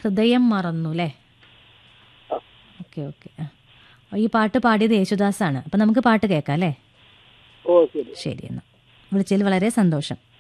ഹൃദയം മറന്നു അല്ലേ? Okay okay. ഈ പാട്ട് പാടിയത് യേശുദാസാണ്. അപ്പം നമുക്ക് പാട്ട് കേൾക്കാം അല്ലേ? ഓ ശരി. ശരി, എന്നാൽ വിളിച്ചതിൽ വളരെ സന്തോഷം.